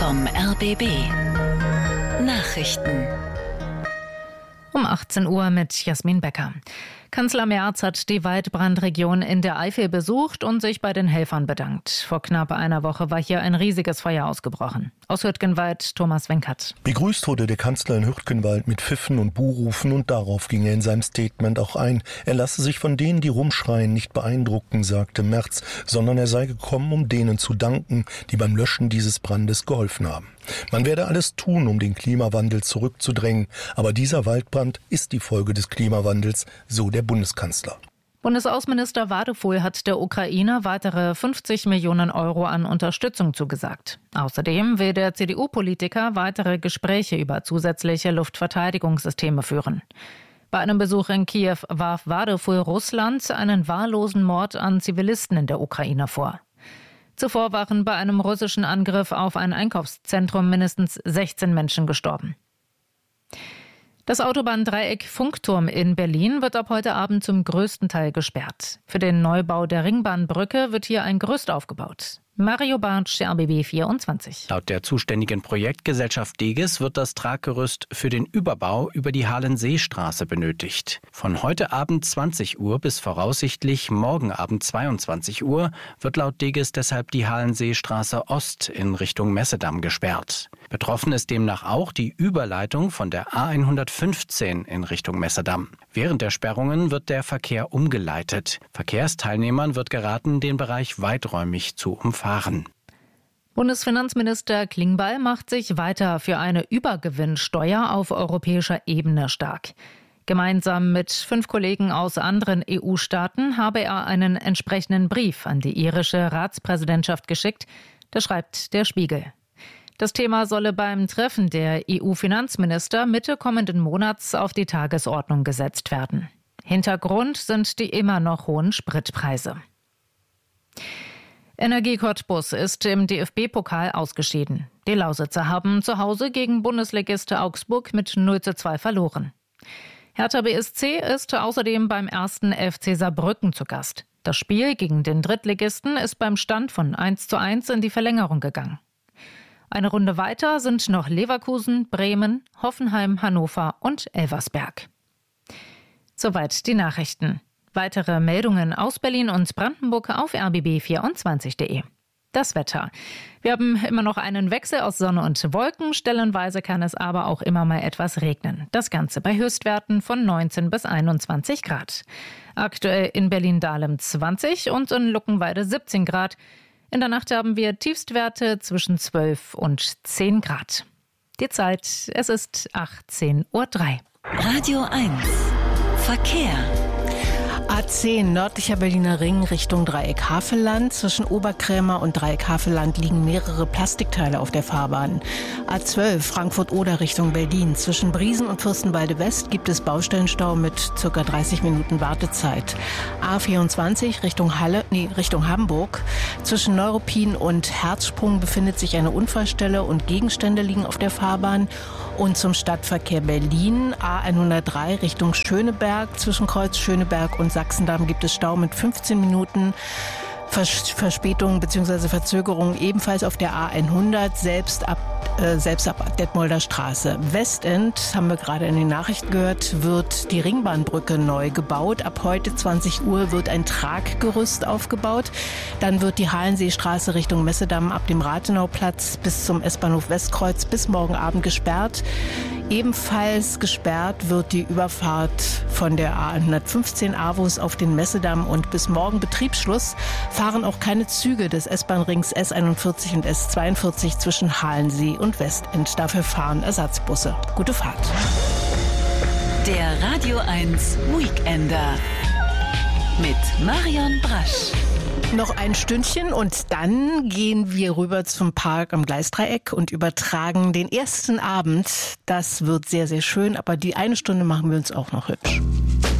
vom RBB. Nachrichten. Um 18 Uhr mit Jasmin Becker. Kanzler Merz hat die Waldbrandregion in der Eifel besucht und sich bei den Helfern bedankt. Vor knapp einer Woche war hier ein riesiges Feuer ausgebrochen. Aus Hürtgenwald, Thomas Wenkert. Begrüßt wurde der Kanzler in Hürtgenwald mit Pfiffen und Buhrufen und darauf ging er in seinem Statement auch ein. Er lasse sich von denen, die rumschreien, nicht beeindrucken, sagte Merz, sondern er sei gekommen, um denen zu danken, die beim Löschen dieses Brandes geholfen haben. Man werde alles tun, um den Klimawandel zurückzudrängen, aber dieser Waldbrand ist die Folge des Klimawandels, so der Bundeskanzler. Bundesaußenminister Wadefuhl hat der Ukraine weitere 50 Millionen Euro an Unterstützung zugesagt. Außerdem will der CDU-Politiker weitere Gespräche über zusätzliche Luftverteidigungssysteme führen. Bei einem Besuch in Kiew warf Wadefuhl Russland einen wahllosen Mord an Zivilisten in der Ukraine vor. Zuvor waren bei einem russischen Angriff auf ein Einkaufszentrum mindestens 16 Menschen gestorben. Das Autobahndreieck Funkturm in Berlin wird ab heute Abend zum größten Teil gesperrt. Für den Neubau der Ringbahnbrücke wird hier ein Gerüst aufgebaut. Mario Bartsch, RBB 24. Laut der zuständigen Projektgesellschaft Deges wird das Traggerüst für den Überbau über die Halenseestraße benötigt. Von heute Abend 20 Uhr bis voraussichtlich morgen Abend 22 Uhr wird laut Deges deshalb die Halenseestraße Ost in Richtung Messedamm gesperrt. Betroffen ist demnach auch die Überleitung von der A115 in Richtung Messedamm. Während der Sperrungen wird der Verkehr umgeleitet. Verkehrsteilnehmern wird geraten, den Bereich weiträumig zu umfahren. Bundesfinanzminister Klingbeil macht sich weiter für eine Übergewinnsteuer auf europäischer Ebene stark. Gemeinsam mit 5 Kollegen aus anderen EU-Staaten habe er einen entsprechenden Brief an die irische Ratspräsidentschaft geschickt. Das schreibt der Spiegel. Das Thema solle beim Treffen der EU-Finanzminister Mitte kommenden Monats auf die Tagesordnung gesetzt werden. Hintergrund sind die immer noch hohen Spritpreise. Energie Cottbus ist im DFB-Pokal ausgeschieden. Die Lausitzer haben zu Hause gegen Bundesligist Augsburg mit 0:2 verloren. Hertha BSC ist außerdem beim 1. FC Saarbrücken zu Gast. Das Spiel gegen den Drittligisten ist beim Stand von 1:1 in die Verlängerung gegangen. Eine Runde weiter sind noch Leverkusen, Bremen, Hoffenheim, Hannover und Elversberg. Soweit die Nachrichten. Weitere Meldungen aus Berlin und Brandenburg auf rbb24.de. Das Wetter. Wir haben immer noch einen Wechsel aus Sonne und Wolken. Stellenweise kann es aber auch immer mal etwas regnen. Das Ganze bei Höchstwerten von 19 bis 21 Grad. Aktuell in Berlin-Dahlem 20 und in Luckenwalde 17 Grad. In der Nacht haben wir Tiefstwerte zwischen 12 und 10 Grad. Die Zeit, es ist 18:03 Uhr. Radio 1. Verkehr. A10 nördlicher Berliner Ring Richtung Dreieck Havelland. Zwischen Oberkrämer und Dreieck Havelland liegen mehrere Plastikteile auf der Fahrbahn. A12 Frankfurt-Oder Richtung Berlin. Zwischen Briesen und Fürstenwalde West gibt es Baustellenstau mit ca. 30 Minuten Wartezeit. A24 Richtung Hamburg. Zwischen Neuruppin und Herzsprung befindet sich eine Unfallstelle und Gegenstände liegen auf der Fahrbahn. Und zum Stadtverkehr Berlin A103 Richtung Schöneberg. Zwischen Kreuz Schöneberg und Sachsendamm gibt es Stau mit 15 Minuten. Verspätung bzw. Verzögerung ebenfalls auf der A100, selbst ab Detmolder Straße. Westend, haben wir gerade in den Nachrichten gehört, wird die Ringbahnbrücke neu gebaut. Ab heute 20 Uhr wird ein Traggerüst aufgebaut. Dann wird die Halenseestraße Richtung Messedamm ab dem Rathenauplatz bis zum S-Bahnhof Westkreuz bis morgen Abend gesperrt. Ebenfalls gesperrt wird die Überfahrt von der A115 Avus auf den Messedamm und bis morgen Betriebsschluss fahren auch keine Züge des S-Bahn-Rings S41 und S42 zwischen Halensee und Westend. Dafür fahren Ersatzbusse. Gute Fahrt. Der Radio 1 Weekender mit Marion Brasch. Noch ein Stündchen und dann gehen wir rüber zum Park am Gleisdreieck und übertragen den ersten Abend. Das wird sehr, sehr schön, aber die eine Stunde machen wir uns auch noch hübsch.